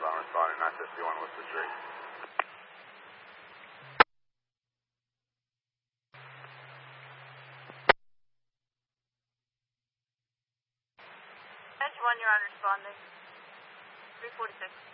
I'm responding 951 West the Street. Edge 1, you're on responding. 346.